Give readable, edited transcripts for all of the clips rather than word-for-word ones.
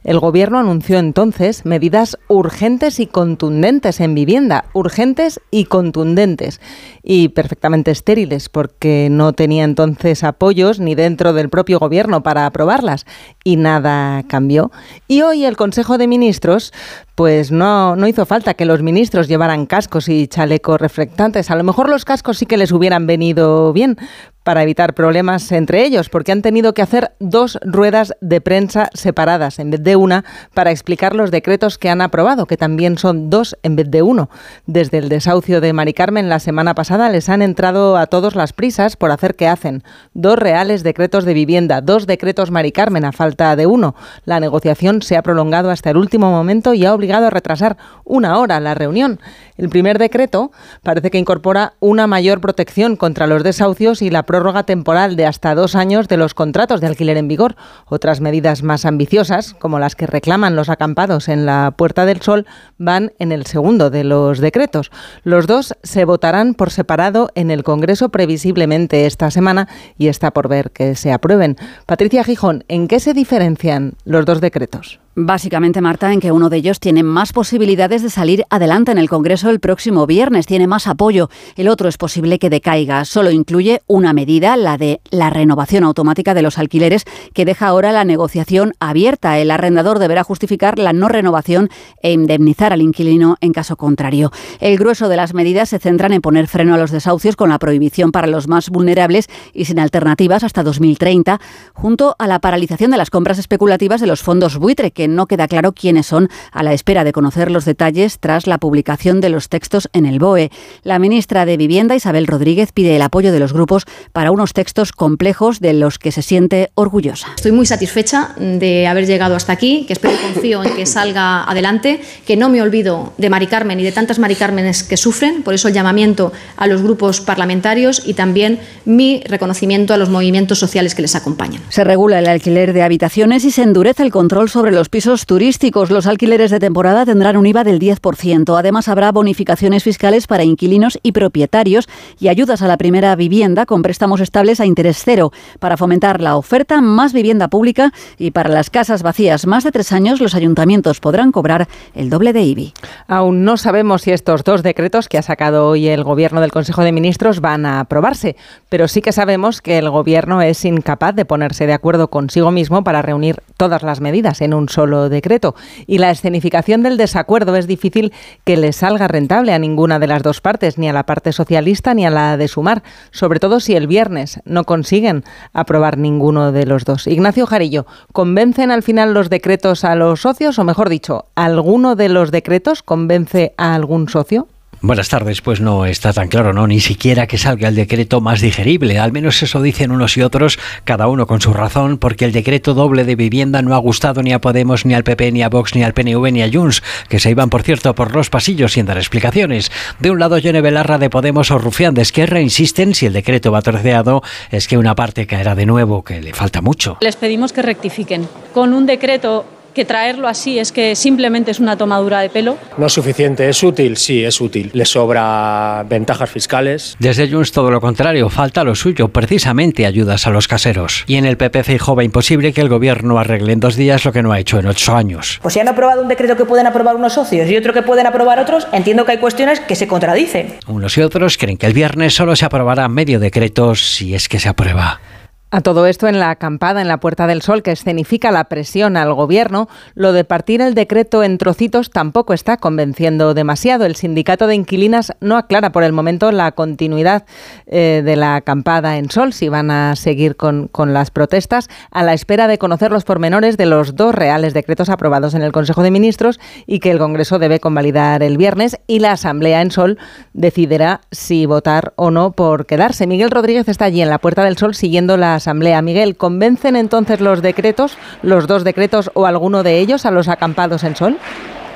El Gobierno anunció entonces medidas urgentes y contundentes en vivienda, urgentes y contundentes, y perfectamente estériles, porque no tenía entonces apoyos ni dentro del propio Gobierno para aprobarlas, y nada cambió. Y hoy el Consejo de Ministros pues no hizo falta que los ministros llevaran cascos y chalecos reflectantes. A lo mejor los cascos sí que les hubieran venido bien para evitar problemas entre ellos, porque han tenido que hacer 2 ruedas de prensa separadas en vez de una para explicar los decretos que han aprobado, que también son 2 en vez de 1. Desde el desahucio de Mari Carmen la semana pasada les han entrado a todos las prisas por hacer que hacen 2 reales decretos de vivienda, 2 decretos Mari Carmen a falta de 1. La negociación se ha prolongado hasta el último momento y ha obligado a retrasar 1 hora la reunión. El primer decreto parece que incorpora una mayor protección contra los desahucios y la prórroga temporal de hasta 2 años de los contratos de alquiler en vigor. Otras medidas más ambiciosas, como las que reclaman los acampados en la Puerta del Sol, van en el segundo de los decretos. Los 2 se votarán por separado en el Congreso previsiblemente esta semana y está por ver que se aprueben. Patricia Gijón, ¿en qué se diferencian los 2 decretos? Básicamente, Marta, en que uno de ellos tiene más posibilidades de salir adelante en el Congreso el próximo viernes, tiene más apoyo. El otro es posible que decaiga. Solo incluye una medida, la de la renovación automática de los alquileres, que deja ahora la negociación abierta. El arrendador deberá justificar la no renovación e indemnizar al inquilino en caso contrario. El grueso de las medidas se centran en poner freno a los desahucios con la prohibición para los más vulnerables y sin alternativas hasta 2030, junto a la paralización de las compras especulativas de los fondos buitre, que no queda claro quiénes son, a la espera de conocer los detalles tras la publicación de los textos en el BOE. La ministra de Vivienda, Isabel Rodríguez, pide el apoyo de los grupos para unos textos complejos de los que se siente orgullosa. Estoy muy satisfecha de haber llegado hasta aquí, que espero y confío en que salga adelante, que no me olvido de Mari Carmen y de tantas Mari Cármenes que sufren, por eso el llamamiento a los grupos parlamentarios y también mi reconocimiento a los movimientos sociales que les acompañan. Se regula el alquiler de habitaciones y se endurece el control sobre los pisos turísticos. Los alquileres de temporada tendrán un IVA del 10%. Además, habrá bonificaciones fiscales para inquilinos y propietarios y ayudas a la primera vivienda con préstamos estables a interés cero para fomentar la oferta, más vivienda pública, y para las casas vacías más de 3 años los ayuntamientos podrán cobrar el doble de IBI. Aún no sabemos si estos 2 decretos que ha sacado hoy el Gobierno del Consejo de Ministros van a aprobarse, pero sí que sabemos que el Gobierno es incapaz de ponerse de acuerdo consigo mismo para reunir todas las medidas en un solo decreto, y la escenificación del desacuerdo es difícil que le salga rentable a ninguna de las 2 partes, ni a la parte socialista ni a la de Sumar, sobre todo si el viernes no consiguen aprobar ninguno de los 2. Ignacio Jarillo, ¿convencen al final los decretos a los socios, o mejor dicho, alguno de los decretos convence a algún socio? Buenas tardes, pues no está tan claro, ¿no? Ni siquiera que salga el decreto más digerible, al menos eso dicen unos y otros, cada uno con su razón, porque el decreto doble de vivienda no ha gustado ni a Podemos, ni al PP, ni a Vox, ni al PNV, ni a Junts, que se iban, por cierto, por los pasillos sin dar explicaciones. De un lado, Yone Belarra de Podemos o Rufián de Esquerra insisten, si el decreto va troceado, es que una parte caerá de nuevo, que le falta mucho. Les pedimos que rectifiquen. Con un decreto que traerlo así es que simplemente es una tomadura de pelo. No es suficiente, ¿es útil? Sí, es útil. Le sobra ventajas fiscales. Desde Junts todo lo contrario, falta lo suyo, precisamente ayudas a los caseros. Y en el PP Feijóo ve imposible que el gobierno arregle en 2 días lo que no ha hecho en 8 años. Pues si han aprobado un decreto que pueden aprobar unos socios y otro que pueden aprobar otros, entiendo que hay cuestiones que se contradicen. Unos y otros creen que el viernes solo se aprobará medio decreto si es que se aprueba. A todo esto, en la acampada en la Puerta del Sol, que escenifica la presión al Gobierno, lo de partir el decreto en trocitos tampoco está convenciendo demasiado. El sindicato de inquilinas no aclara por el momento la continuidad de la acampada en Sol, si van a seguir con las protestas, a la espera de conocer los pormenores de los 2 reales decretos aprobados en el Consejo de Ministros y que el Congreso debe convalidar el viernes, y la Asamblea en Sol decidirá si votar o no por quedarse. Miguel Rodríguez está allí en la Puerta del Sol siguiendo la Asamblea. Miguel, ¿convencen entonces los decretos, los 2 decretos o alguno de ellos a los acampados en Sol?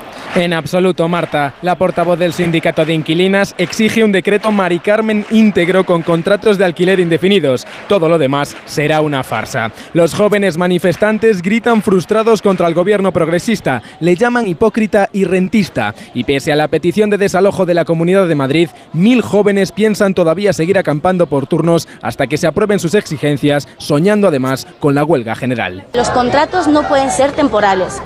En absoluto, Marta. La portavoz del sindicato de inquilinas exige un decreto Mari Carmen íntegro con contratos de alquiler indefinidos. Todo lo demás será una farsa. Los jóvenes manifestantes gritan frustrados contra el gobierno progresista, le llaman hipócrita y rentista. Y pese a la petición de desalojo de la Comunidad de Madrid, 1000 jóvenes piensan todavía seguir acampando por turnos hasta que se aprueben sus exigencias, soñando además con la huelga general. Los contratos no pueden ser temporales.